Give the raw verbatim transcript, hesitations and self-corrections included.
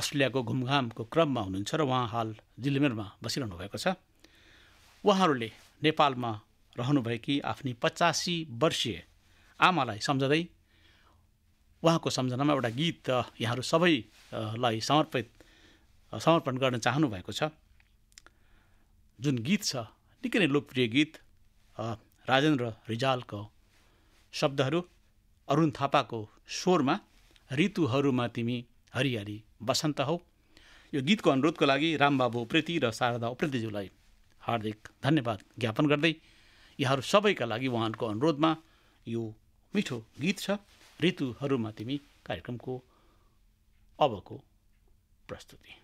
अस्ट्रेलियाको घुमघामको क्रममा हुनुहुन्छ र उहाँ हाल जिलिमेरमा बसिरहनु भएको छ। उहाँहरूले नेपालमा रहनुभएकी आफ्नी पचासी वर्षीय आमालाई सम्झँदै उहाँको सम्झनामा एउटा गीत यहाँहरू सबैलाई समर्पित समर्पण गर्न चाहनु भएको छ। जुन गीत छ निकै नै लोकप्रिय गीत, राजेन्द्र रिजालको शब्दहरू, अरुण थापाको स्वरमा, ऋतुहरूमा तिमी हरियाली बसन्त हौ। यो गीतको अनुरोधको लागि रामबाबु उप्रेती र शारदा उप्रेतीज्यूलाई हार्दिक धन्यवाद ज्ञापन गर्दै यहाँहरू सबैका लागि उहाँहरूको अनुरोधमा यो मिठो गीत छ ऋतुहरूमा तिमी कार्यक्रमको अबको प्रस्तुति।